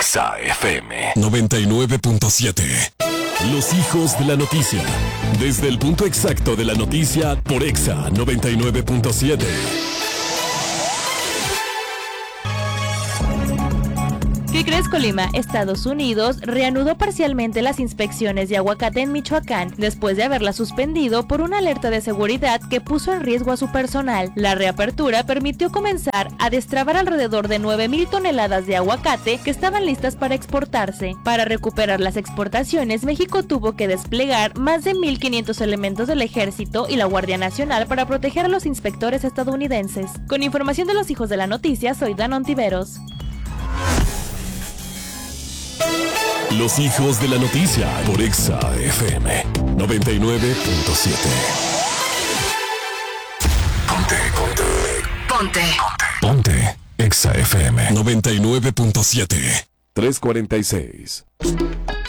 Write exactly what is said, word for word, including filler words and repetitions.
Exa F M noventa y nueve punto siete. Los hijos de la noticia. Desde el punto exacto de la noticia por Exa noventa y nueve punto siete. ¿Qué crees, Colima? Estados Unidos reanudó parcialmente las inspecciones de aguacate en Michoacán después de haberla suspendido por una alerta de seguridad que puso en riesgo a su personal. La reapertura permitió comenzar a destrabar alrededor de nueve mil toneladas de aguacate que estaban listas para exportarse. Para recuperar las exportaciones, México tuvo que desplegar más de mil quinientos elementos del Ejército y la Guardia Nacional para proteger a los inspectores estadounidenses. Con información de los hijos de la noticia, soy Dan Ontiveros. Los hijos de la noticia por Exa F M noventa y nueve punto siete. Ponte, ponte, Ponte. Ponte Exa F M noventa y nueve punto siete. tres cuarenta y seis.